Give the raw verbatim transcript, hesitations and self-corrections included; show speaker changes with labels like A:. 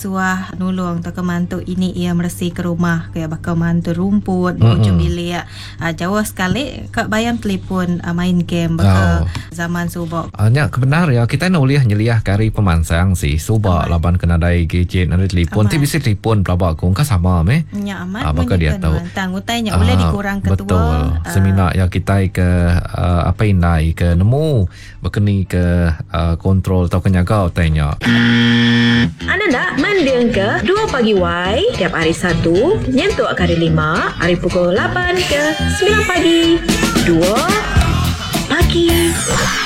A: suah nulung tak mantu ini ia bersih ke rumah kayak bakal mantu rumput ujung bilik uh, jauh sekali kak bayam telefon uh, main game bakal oh. zaman subak.
B: Anya kebenar ya kita nuliah nyeliah kari pemansang sih subak laban kena dai gadget ada telefon ti bisa telefon pelabak kong ka sama meh.
A: Nya amat.
B: Ah, bakal dia tahu.
A: Tangutainya boleh dikurang ketua.
B: Betul. Uh, Semina ya kita ke uh, apa inai ke nemu berkeni ke uh, kontrol atau kenyagau tanya.
C: Anda nak mendeng ke dua pagi Y tiap hari Sabtu nyentuh kali lima hari pukul lapan ke sembilan pagi. Dua pagi.